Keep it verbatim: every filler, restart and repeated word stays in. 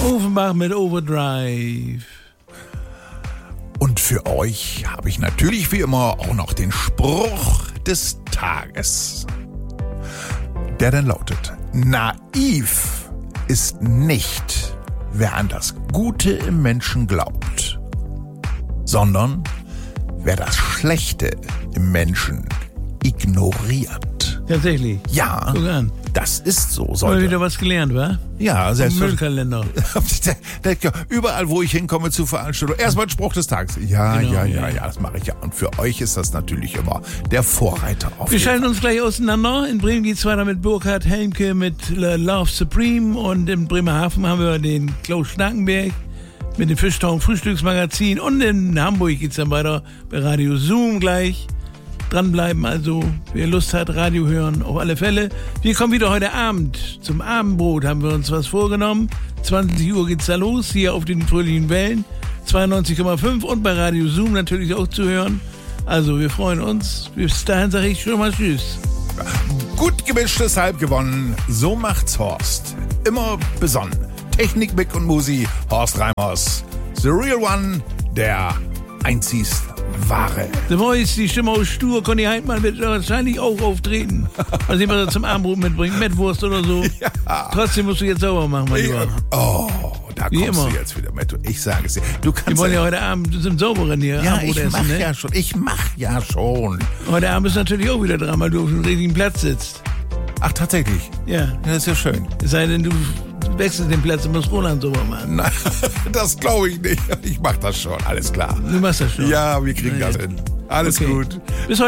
Offenbach mit Overdrive. Und für euch habe ich natürlich wie immer auch noch den Spruch des Tages. Der dann lautet: Naiv ist nicht, wer an das Gute im Menschen glaubt, sondern wer das Schlechte im Menschen ignoriert. Tatsächlich. Ja, Guck an. das ist so. Mal Sollte. wieder was gelernt, wa? Ja, Vom selbst Müllkalender. Überall, wo ich hinkomme zu Veranstaltungen, erstmal ein Spruch des Tages. Ja, Genau, ja, ja, ja. ja, das mache ich ja. Und für euch ist das natürlich immer der Vorreiter auf Wir jeden schalten uns gleich auseinander. In Bremen geht's weiter mit Burkhard Helmke mit Love Supreme. Und in Bremerhaven haben wir den Klaus Schnackenberg mit dem Fischtown Frühstücksmagazin. Und in Hamburg geht's dann weiter bei Radio Zoom gleich. Dranbleiben also, wer Lust hat, Radio hören, auf alle Fälle. Wir kommen wieder heute Abend. Zum Abendbrot haben wir uns was vorgenommen. zwanzig Uhr geht's da los, hier auf den fröhlichen Wellen. zweiundneunzig Komma fünf und bei Radio Zoom natürlich auch zu hören. Also, wir freuen uns. Bis dahin sage ich schon mal Tschüss. Gut gemischtes Halb gewonnen. So macht's Horst. Immer besonnen. Technik, Mick und Musi. Horst Reimers. The Real One. Der einzig wahre. The Voice, die Stimme aus Stur, Conny Heidmann wird wahrscheinlich auch auftreten. Was immer er zum Abendbrot mitbringt, Mettwurst oder so. Ja. Trotzdem musst du jetzt sauber machen, mein Lieber. Oh, da Wie kommst immer. du jetzt wieder mit. Ich sage es dir. Du kannst Wir wollen ja heute Abend zum Sauberen hier ja, Abendbrot ich essen, mach ne? ja schon. Ich mach ja schon. Heute Abend ist natürlich auch wieder dran, weil du auf dem richtigen Platz sitzt. Ach, tatsächlich. Ja. Ja, das ist ja schön. Es sei denn, du wechselst den Platz und musst Roland sauber machen. Nein, das glaube ich nicht. Ich mach das schon. Alles klar. Du machst das schon. Ja, wir kriegen Ja, das ja. hin. Alles Okay. gut. Bis heute